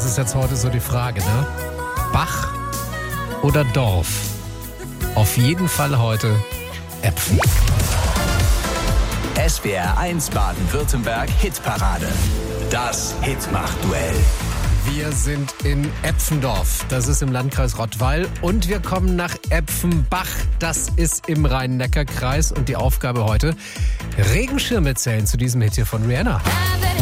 ist jetzt heute so die Frage, ne? Bach oder Dorf? Auf jeden Fall heute Äpfen. SWR 1 Baden-Württemberg Hitparade. Das Hitmach-Duell. Wir sind in Epfendorf, das ist im Landkreis Rottweil, und wir kommen nach Epfenbach, das ist im Rhein-Neckar-Kreis, und die Aufgabe heute, Regenschirme zählen zu diesem Hit hier von Rihanna.